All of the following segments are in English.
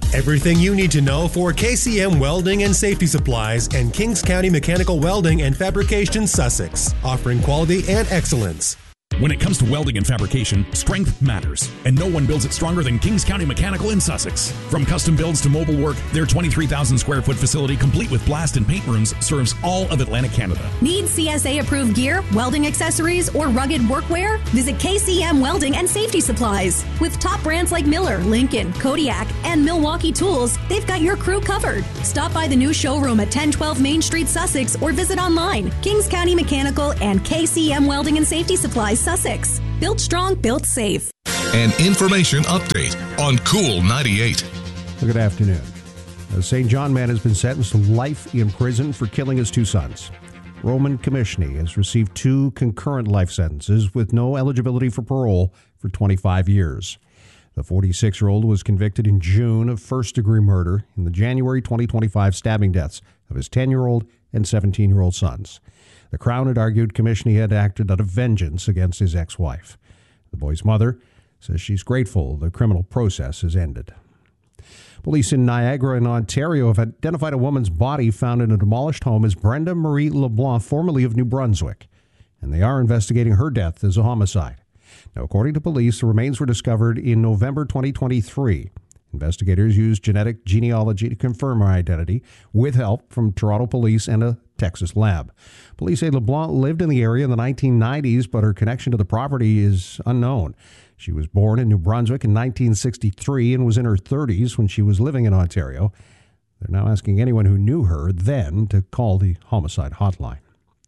Everything you need to know for KCM Welding and Safety Supplies and Kings County Mechanical Welding and Fabrication, Sussex, offering quality and excellence. When it comes to welding and fabrication, strength matters, and no one builds it stronger than Kings County Mechanical in Sussex. From custom builds to mobile work, their 23,000 square foot facility complete with blast and paint rooms serves all of Atlantic Canada. Need CSA approved gear, welding accessories, or rugged workwear? Visit KCM Welding and Safety Supplies. With top brands like Miller, Lincoln, Kodiak, and Milwaukee Tools, they've got your crew covered. Stop by the new showroom at 1012 Main Street, Sussex, or visit online. Kings County Mechanical and KCM Welding and Safety Supplies, Sussex. Built strong, built safe. An information update on Cool 98. Good afternoon. A St. John man has been sentenced to life in prison for killing his two sons. Roman Komishny has received 2 concurrent life sentences with no eligibility for parole for 25 years. The 46-year-old was convicted in June of first-degree murder in the January 2025 stabbing deaths of his 10-year-old and 17-year-old sons. The Crown had argued Komishny had acted out of vengeance against his ex-wife. The boy's mother says she's grateful the criminal process has ended. Police in Niagara in Ontario have identified a woman's body found in a demolished home as Brenda Marie LeBlanc, formerly of New Brunswick, and they are investigating her death as a homicide. Now, according to police, the remains were discovered in November 2023. Investigators used genetic genealogy to confirm her identity with help from Toronto Police and a Texas lab. Police say LeBlanc lived in the area in the 1990s, but her connection to the property is unknown. She was born in New Brunswick in 1963 and was in her 30s when she was living in Ontario. They're now asking anyone who knew her then to call the homicide hotline.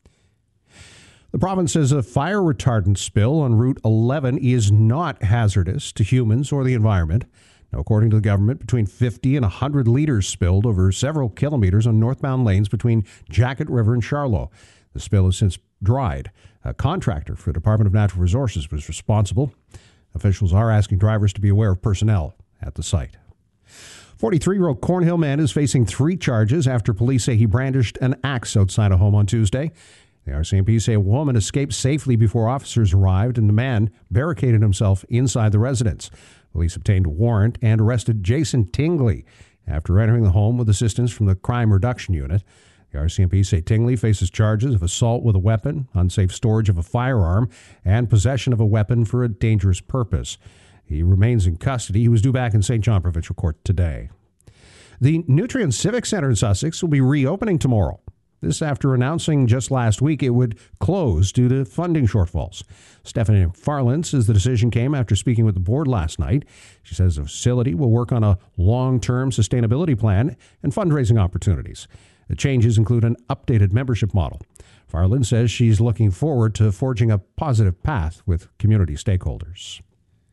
The province says a fire retardant spill on Route 11 is not hazardous to humans or the environment. Now, according to the government, between 50 and 100 liters spilled over several kilometers on northbound lanes between Jacket River and Charlotte. The spill has since dried. A contractor for the Department of Natural Resources was responsible. Officials are asking drivers to be aware of personnel at the site. 43-year-old Cornhill man is facing 3 charges after police say he brandished an axe outside a home on Tuesday. The RCMP say a woman escaped safely before officers arrived, and the man barricaded himself inside the residence. Police obtained a warrant and arrested Jason Tingley after entering the home with assistance from the Crime Reduction Unit. The RCMP say Tingley faces charges of assault with a weapon, unsafe storage of a firearm, and possession of a weapon for a dangerous purpose. He remains in custody. He was due back in St. John Provincial Court today. The Nutrien Civic Centre in Sussex will be reopening tomorrow. This after announcing just last week it would close due to funding shortfalls. Stephanie McFarland says the decision came after speaking with the board last night. She says the facility will work on a long-term sustainability plan and fundraising opportunities. The changes include an updated membership model. Farland says she's looking forward to forging a positive path with community stakeholders.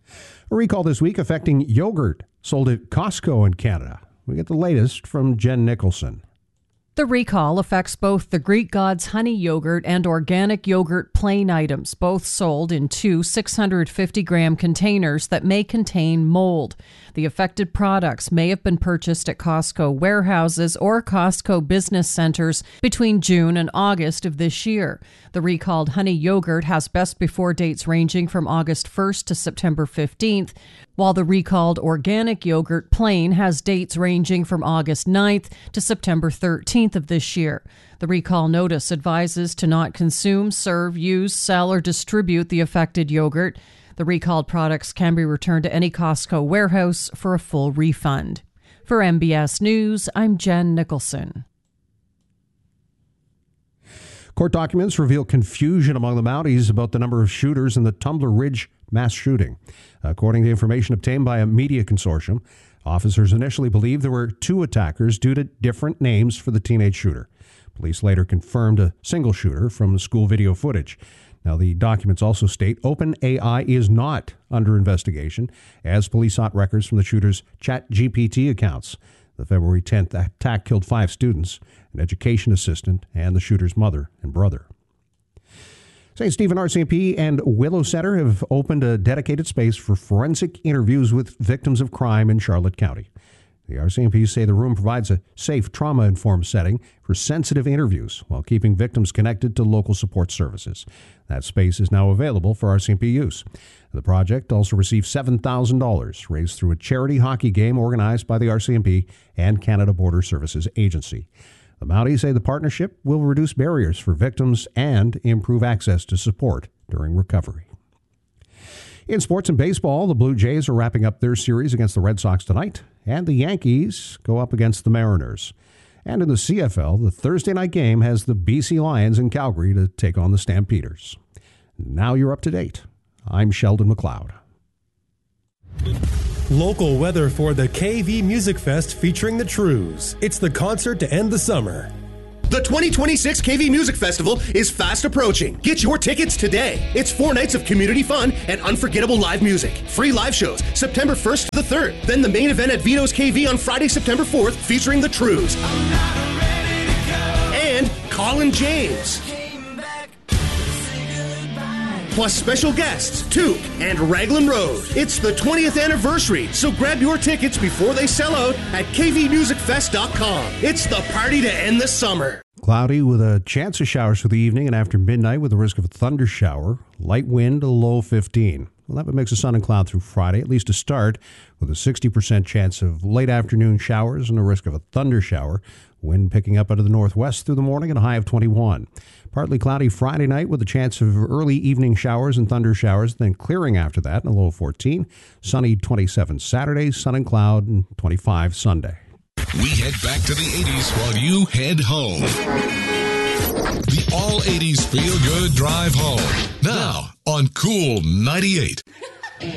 A recall this week affecting yogurt sold at Costco in Canada. We get the latest from Jen Nicholson. The recall affects both the Greek Gods honey yogurt and organic yogurt plain items, both sold in 2 650-gram containers that may contain mold. The affected products may have been purchased at Costco warehouses or Costco business centers between June and August of this year. The recalled honey yogurt has best before dates ranging from August 1st to September 15th, while the recalled organic yogurt plain has dates ranging from August 9th to September 13th of this year. The recall notice advises to not consume, serve, use, sell, or distribute the affected yogurt. The recalled products can be returned to any Costco warehouse for a full refund. For MBS News, I'm Jen Nicholson. Court documents reveal confusion among the Mounties about the number of shooters in the Tumbler Ridge mass shooting. According to information obtained by a media consortium, officers initially believed there were 2 attackers due to different names for the teenage shooter. Police later confirmed a single shooter from school video footage. Now, the documents also state OpenAI is not under investigation, as police sought records from the shooter's ChatGPT accounts. The February 10th attack killed 5 students, an education assistant, and the shooter's mother and brother. St. Stephen RCMP and Willow Center have opened a dedicated space for forensic interviews with victims of crime in Charlotte County. The RCMP say the room provides a safe, trauma-informed setting for sensitive interviews while keeping victims connected to local support services. That space is now available for RCMP use. The project also received $7,000 raised through a charity hockey game organized by the RCMP and Canada Border Services Agency. The Mounties say the partnership will reduce barriers for victims and improve access to support during recovery. In sports and baseball, the Blue Jays are wrapping up their series against the Red Sox tonight, and the Yankees go up against the Mariners. And in the CFL, the Thursday night game has the BC Lions in Calgary to take on the Stampeders. Now you're up to date. I'm Sheldon McLeod. Local weather for the KV Music Fest featuring the Trews. It's the concert to end the summer. The 2026 KV Music Festival is fast approaching. Get your tickets today. It's 4 nights of community fun and unforgettable live music. Free live shows September 1st to the 3rd. Then the main event at Vito's KV on Friday, September 4th, featuring the Trews. And Colin James. Plus special guests, Took and Raglan Road. It's the 20th anniversary, so grab your tickets before they sell out at kvmusicfest.com. It's the party to end the summer. Cloudy with a chance of showers for the evening and after midnight with the risk of a thunder shower. Light wind, a low 15. We'll have a mix of sun and cloud through Friday, at least to start, with a 60% chance of late afternoon showers and a risk of a thunder shower. Wind picking up out of the northwest through the morning and a high of 21. Partly cloudy Friday night with a chance of early evening showers and thunder showers, then clearing after that and a low of 14. Sunny 27 Saturday, sun and cloud, and 25 Sunday. We head back to the 80s while you head home. The All 80s Feel Good Drive Home. Now on Cool 98.